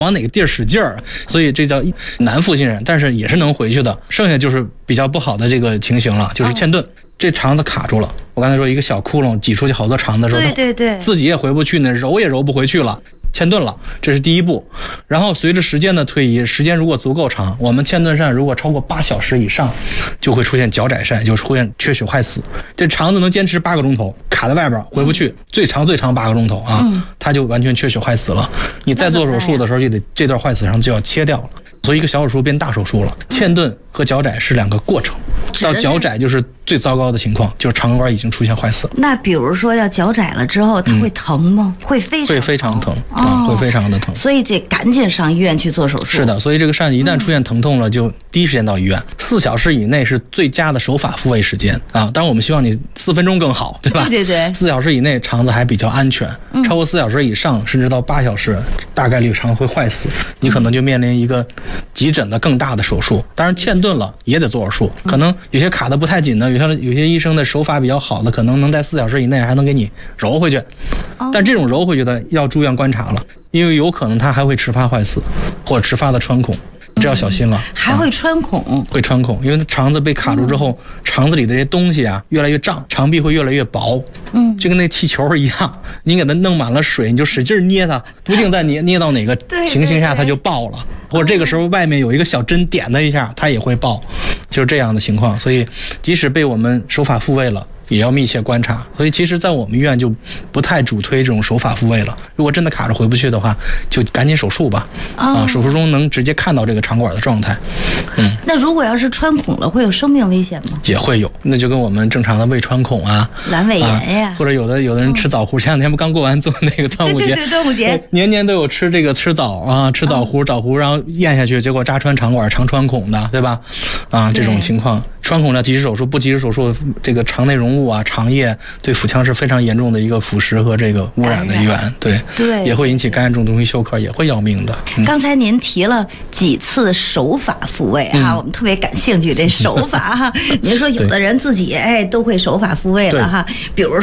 往哪个地儿使劲儿，所以这叫男负心人，但是也是能回去的。剩下就是比较不好的这个情形了，就是嵌顿，这肠子卡住了。我刚才说一个小窟窿挤出去好多肠子的时候， 对， 自己也回不去呢，揉也揉不回去了。嵌顿了，这是第一步。然后随着时间的推移，时间如果足够长，我们嵌顿疝如果超过8小时以上，就会出现脚窄疝，就是出现缺血坏死。这肠子能坚持8个钟头，卡在外边回不去，最长8个钟头啊，它就完全缺血坏死了。你再做手术的时候，就得这段坏死伤就要切掉了。所以一个小手术变大手术了。嵌顿和脚窄是2个过程，到脚窄就是最糟糕的情况，就是肠管已经出现坏死。 那比如说要脚窄了之后，它会疼吗？会非常疼会非常的疼， 所以得赶紧上医院去做手术。 是的，所以这个疝一旦出现疼痛了，就第一时间到医院。4小时以内是最佳的手法复位时间啊！当然我们希望你4分钟更好，对吧？ 对 4小时以内肠子还比较安全，超过4小时以上，甚至到8小时，大概率肠会坏死，你可能就面临一个急诊的更大的手术。当然嵌顿了也得做手术，可能有些卡得不太紧的，有些医生的手法比较好的，可能能在4小时以内还能给你揉回去。但这种揉回去的要住院观察了，因为有可能它还会迟发坏死，或者迟发的穿孔，这要小心了。 还会穿孔？ 会穿孔，因为肠子被卡住之后，肠子里的这些东西啊越来越胀，肠壁会越来越薄，就跟那气球一样，你给它弄满了水，你就使劲捏它，不定再捏到哪个情形下它就爆了，或者这个时候外面有一个小针点它一下，它也会爆，就是这样的情况。所以即使被我们手法复位了，也要密切观察。所以其实在我们医院就不太主推这种手法复位了，如果真的卡着回不去的话，就赶紧手术吧。手术中能直接看到这个肠管的状态。 那如果要是穿孔了，会有生命危险吗？ 也会有，那就跟我们正常的胃穿孔啊、 阑尾炎呀， 或者有的人吃枣核，前2天不刚过完做那个端午节， 对端午节年年都有吃枣啊，吃枣核，然后咽下去，结果扎穿肠管，肠穿孔的，对吧？这种情况。穿孔要及时手术，不及时手术，这个肠内容物啊、肠液对腹腔是非常严重的一个腐蚀和这个污染的源，对，也会引起肝炎中毒性休克，也会要命的。 刚才您提了几次手法复位哈，我们特别感兴趣这手法哈。您说有的人自己都会手法复位了哈，比如